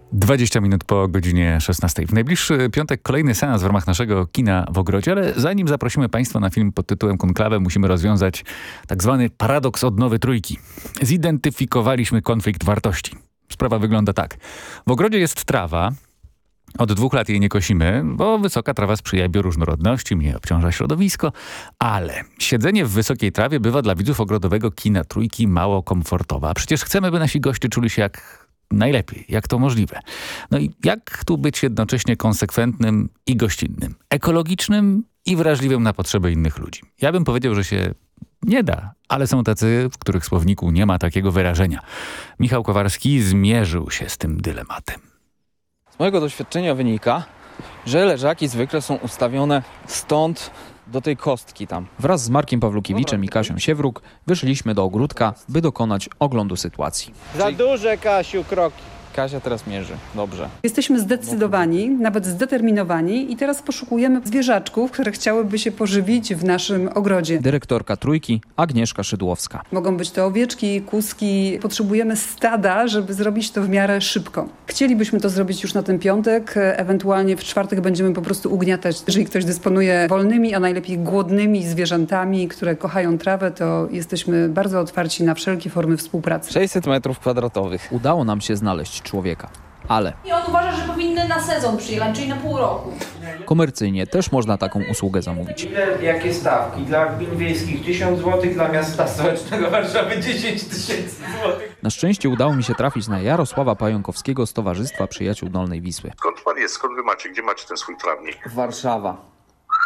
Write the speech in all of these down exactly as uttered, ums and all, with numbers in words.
dwadzieścia minut po godzinie szesnastej. W najbliższy piątek kolejny seans w ramach naszego kina w ogrodzie, ale zanim zaprosimy Państwa na film pod tytułem Konklawę, musimy rozwiązać tak zwany paradoks odnowy trójki. Zidentyfikowaliśmy konflikt wartości. Sprawa wygląda tak. W ogrodzie jest trawa. Od dwóch lat jej nie kosimy, bo wysoka trawa sprzyja bioróżnorodności, mniej obciąża środowisko, ale siedzenie w wysokiej trawie bywa dla widzów ogrodowego kina trójki mało komfortowe. A przecież chcemy, by nasi goście czuli się jak najlepiej, jak to możliwe. No i jak tu być jednocześnie konsekwentnym i gościnnym, ekologicznym i wrażliwym na potrzeby innych ludzi? Ja bym powiedział, że się nie da, ale są tacy, w których słowniku nie ma takiego wyrażenia. Michał Kowarski zmierzył się z tym dylematem. Z mojego doświadczenia wynika, że leżaki zwykle są ustawione stąd do tej kostki tam. Wraz z Markiem Pawłukiewiczem i Kasią Siewruk wyszliśmy do ogródka, by dokonać oglądu sytuacji. Za duże, Kasiu, kroki. Kasia teraz mierzy. Dobrze. Jesteśmy zdecydowani, nawet zdeterminowani i teraz poszukujemy zwierzaczków, które chciałyby się pożywić w naszym ogrodzie. Dyrektorka Trójki Agnieszka Szydłowska. Mogą być to owieczki, kózki. Potrzebujemy stada, żeby zrobić to w miarę szybko. Chcielibyśmy to zrobić już na ten piątek, ewentualnie w czwartek będziemy po prostu ugniatać. Jeżeli ktoś dysponuje wolnymi, a najlepiej głodnymi zwierzętami, które kochają trawę, to jesteśmy bardzo otwarci na wszelkie formy współpracy. sześćset metrów kwadratowych. Udało nam się znaleźć człowieka. Ale i on uważa, że powinny na sezon przyjechać, czyli na pół roku. Komercyjnie też można taką usługę zamówić. Ile, jakie stawki? Dla gmin wiejskich tysiąc złotych, dla miasta stołecznego Warszawy dziesięć tysięcy złotych. Na szczęście udało mi się trafić na Jarosława Pająkowskiego z Towarzystwa Przyjaciół Dolnej Wisły. Skąd pan jest? Skąd wy macie? Gdzie macie ten swój trawnik? Warszawa.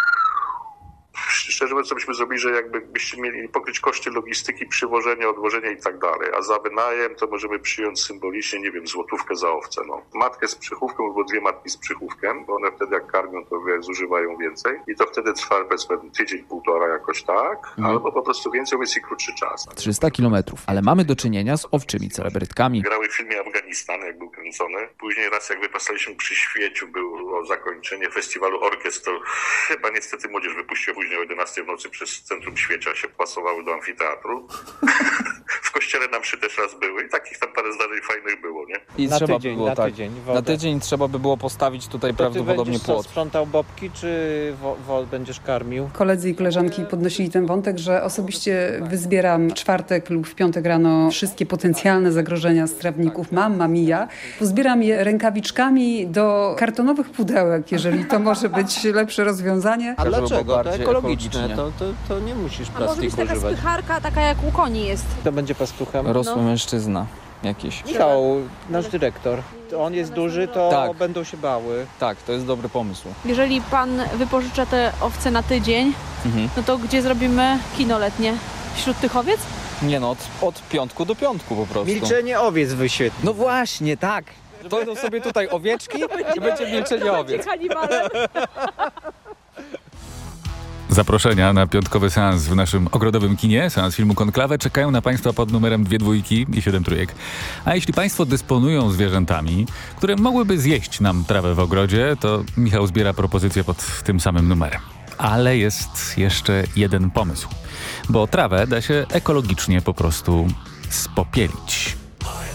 Szczerze mówiąc, co byśmy zrobili, że jakby byście mieli pokryć koszty logistyki, przywożenia, odwożenia i tak dalej, a za wynajem to możemy przyjąć symbolicznie, nie wiem, złotówkę za owce. No. Matkę z przychówką albo dwie matki z przychówkiem, bo one wtedy jak karmią, to wie, zużywają więcej i to wtedy trwa powiedzmy tydzień, półtora jakoś tak, mhm. albo po prostu więcej, więc i krótszy czas. trzysta kilometrów, ale mamy do czynienia z owczymi celebrytkami. Grały w filmie Afganistan, jak był kręcony. Później raz jak wypasaliśmy przy świeciu, było zakończenie festiwalu orkiestr, to chyba niestety młodzież wypuściła później o jedenastej w nocy przez centrum Świecia się pasowały do amfiteatru. W kościele nam mszy też raz były i takich tam parę zdarzeń fajnych było, nie? I na trzeba tydzień, by było na tak. tydzień. Na tydzień trzeba by było postawić tutaj to prawdopodobnie ty płot. sprzątał bobki, czy wo, wo, będziesz karmił? Koledzy i koleżanki podnosili ten wątek, że osobiście wyzbieram w czwartek lub w piątek rano wszystkie potencjalne zagrożenia z trawników. Mam, mam i ja. Pozbieram je rękawiczkami do kartonowych pudełek, jeżeli to może być lepsze rozwiązanie. A Żeby było dlaczego? To bardziej ekologiczne, ekologicznie. to, to, to nie musisz A może być plastiku taka używać. spycharka, taka jak u koni jest. To będzie pastuchem. Rosły No. mężczyzna jakiś. Michał, nasz dyrektor. To on jest duży, to Tak. będą się bały. Tak, to jest dobry pomysł. Jeżeli pan wypożycza te owce na tydzień, Mhm. no to gdzie zrobimy kino letnie? Wśród tych owiec? Nie no, od, od piątku do piątku po prostu. Milczenie owiec wyświetli. No właśnie, tak. Dojdą sobie tutaj owieczki i będzie milczenie owiec. Zaproszenia na piątkowy seans w naszym ogrodowym kinie, seans filmu Konklawę, czekają na Państwa pod numerem dwie dwójki i siedem trójek. A jeśli Państwo dysponują zwierzętami, które mogłyby zjeść nam trawę w ogrodzie, to Michał zbiera propozycje pod tym samym numerem. Ale jest jeszcze jeden pomysł, bo trawę da się ekologicznie po prostu spopielić.